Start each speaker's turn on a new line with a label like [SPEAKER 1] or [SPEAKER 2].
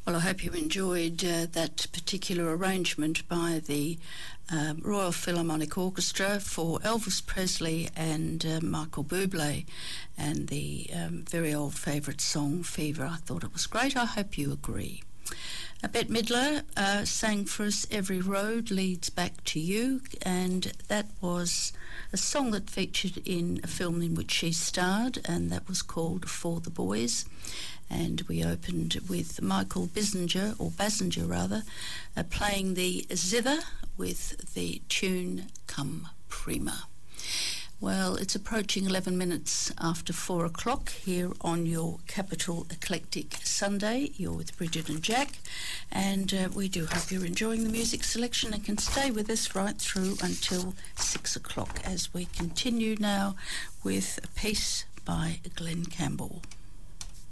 [SPEAKER 1] Well, I hope you enjoyed that particular arrangement by the Royal Philharmonic Orchestra for Elvis Presley and Michael Bublé, and the very old favourite song, Fever. I thought it was great. I hope you agree. Bette Midler sang for us Every Road Leads Back to You, and that was a song that featured in a film in which she starred, and that was called For the Boys. And we opened with Michael Basinger, playing the zither with the tune Come Prima. Well, it's approaching 11 minutes after 4 o'clock here on your Capital Eclectic Sunday. You're with Bridget and Jack, and we do hope you're enjoying the music selection and can stay with us right through until 6 o'clock as we continue now with a piece by Glenn Campbell.